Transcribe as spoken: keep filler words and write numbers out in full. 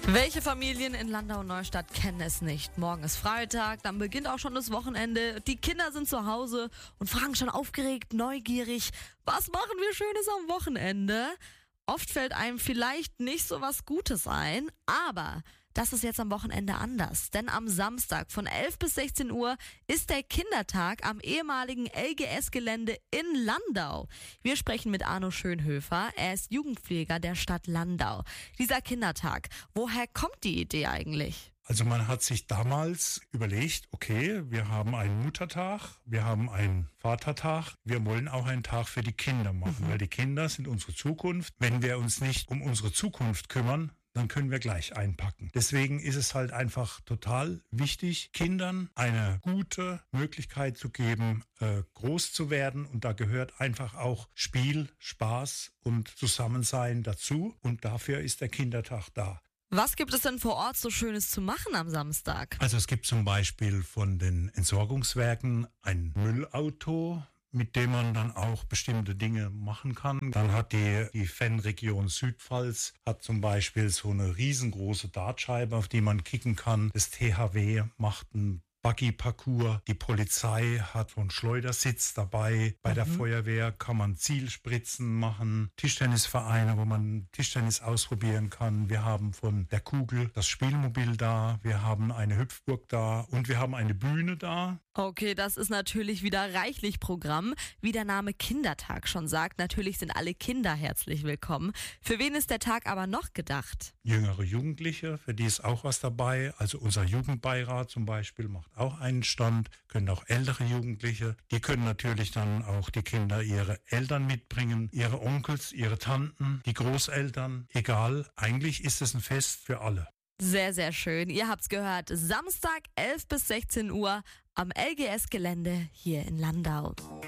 Welche Familien in Landau-Neustadt kennen es nicht? Morgen ist Freitag, dann beginnt auch schon das Wochenende. Die Kinder sind zu Hause und fragen schon aufgeregt, neugierig, was machen wir Schönes am Wochenende? Oft fällt einem vielleicht nicht so was Gutes ein, aber das ist jetzt am Wochenende anders. Denn am Samstag von elf bis sechzehn Uhr ist der Kindertag am ehemaligen L G S-Gelände in Landau. Wir sprechen mit Arno Schönhöfer. Er ist Jugendpfleger der Stadt Landau. Dieser Kindertag, woher kommt die Idee eigentlich? Also man hat sich damals überlegt, okay, wir haben einen Muttertag, wir haben einen Vatertag, wir wollen auch einen Tag für die Kinder machen, mhm. weil die Kinder sind unsere Zukunft. Wenn wir uns nicht um unsere Zukunft kümmern, dann können wir gleich einpacken. Deswegen ist es halt einfach total wichtig, Kindern eine gute Möglichkeit zu geben, äh, groß zu werden. Und da gehört einfach auch Spiel, Spaß und Zusammensein dazu. Und dafür ist der Kindertag da. Was gibt es denn vor Ort so Schönes zu machen am Samstag? Also es gibt zum Beispiel von den Entsorgungswerken ein Müllauto, mit dem man dann auch bestimmte Dinge machen kann. Dann hat die, die Fanregion Südpfalz hat zum Beispiel so eine riesengroße Dartscheibe, auf die man kicken kann. Das T H W macht einen Buggy-Parcours. Die Polizei hat so einen Schleudersitz dabei. Bei mhm. der Feuerwehr kann man Zielspritzen machen. Tischtennisvereine, wo man Tischtennis ausprobieren kann. Wir haben von der Kugel das Spielmobil da. Wir haben eine Hüpfburg da und wir haben eine Bühne da. Okay, das ist natürlich wieder reichlich Programm. Wie der Name Kindertag schon sagt, natürlich sind alle Kinder herzlich willkommen. Für wen ist der Tag aber noch gedacht? Jüngere Jugendliche, für die ist auch was dabei. Also unser Jugendbeirat zum Beispiel macht auch einen Stand, können auch ältere Jugendliche. Die können natürlich dann auch die Kinder ihre Eltern mitbringen, ihre Onkels, ihre Tanten, die Großeltern. Egal, eigentlich ist es ein Fest für alle. Sehr, sehr schön. Ihr habt's gehört. Samstag elf bis sechzehn Uhr am L G S-Gelände hier in Landau.